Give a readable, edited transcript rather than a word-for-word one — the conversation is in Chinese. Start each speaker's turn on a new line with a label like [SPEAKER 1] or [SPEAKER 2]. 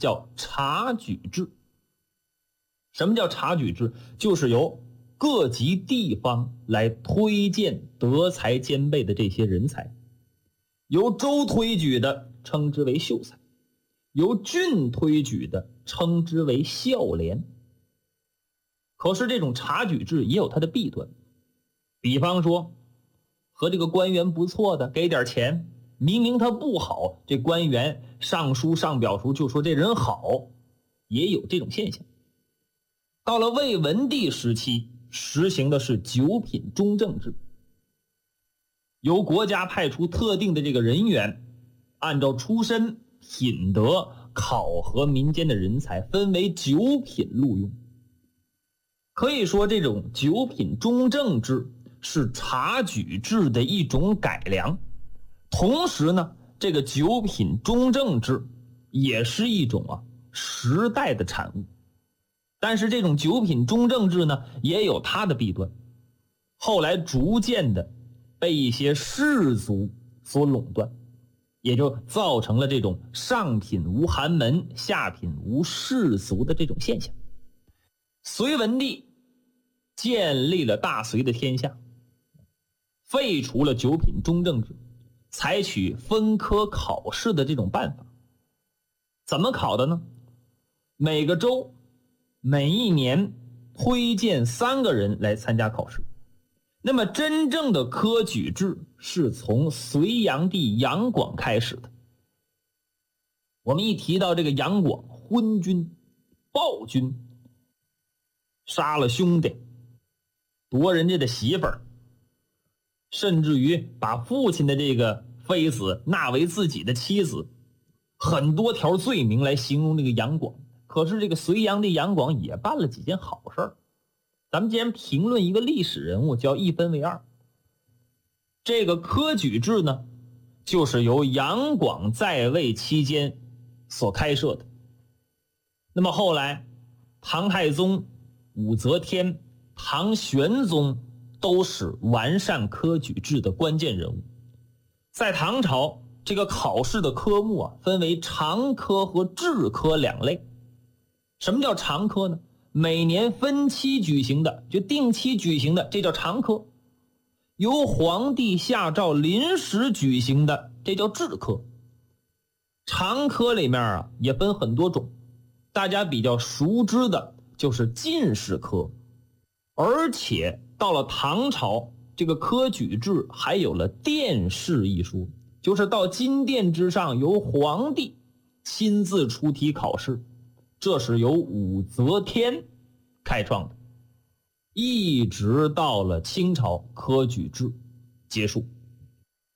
[SPEAKER 1] 叫察举制。什么叫察举制？就是由各级地方来推荐德才兼备的这些人才，由州推举的称之为秀才，由郡推举的称之为孝廉。可是这种察举制也有它的弊端，比方说和这个官员不错的给点钱，明明他不好，这官员上书上表书就说这人好，也有这种现象。到了魏文帝时期，实行的是九品中正制，由国家派出特定的这个人员，按照出身品德考核民间的人才，分为九品录用。可以说这种九品中正制是察举制的一种改良，同时呢，这个九品中正制也是一种时代的产物。但是这种九品中正制呢，也有它的弊端，后来逐渐的被一些士族所垄断，也就造成了这种上品无寒门，下品无士族的这种现象。隋文帝建立了大隋的天下，废除了九品中正制，采取分科考试的这种办法。怎么考的呢？每个州每一年推荐3个人来参加考试。那么真正的科举制是从隋炀帝杨广开始的。我们一提到这个杨广，昏君、暴君，杀了兄弟，夺人家的媳妇儿，甚至于把父亲的这个妃子纳为自己的妻子，很多条罪名来形容这个杨广。可是这个隋炀帝杨广也办了几件好事儿。咱们既然评论一个历史人物，就要一分为二。这个科举制呢，就是由杨广在位期间所开设的。那么后来唐太宗、武则天、唐玄宗都是完善科举制的关键人物。在唐朝，这个考试的科目分为常科和制科两类。什么叫常科呢？每年分期举行的，就定期举行的，这叫常科。由皇帝下诏临时举行的，这叫制科。常科里面也分很多种，大家比较熟知的就是进士科。而且到了唐朝，这个科举制还有了殿试一说，就是到金殿之上由皇帝亲自出题考试，这是由武则天开创的。一直到了清朝，科举制结束。